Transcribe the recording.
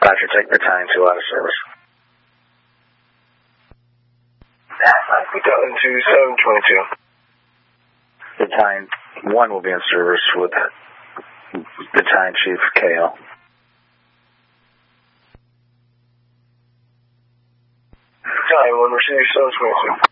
Dispatcher, take Battalion 2 out of service. Battalion 2, 722. Battalion 1 will be in service with Battalion Chief KL. Battalion 1, receive 722.